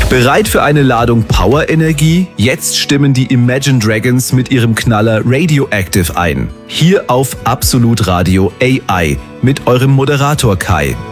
Bereit für eine Ladung Power-Energie? Jetzt stimmen die Imagine Dragons mit ihrem Knaller Radioactive ein. Hier auf Absolut Radio AI mit eurem Moderator Kai.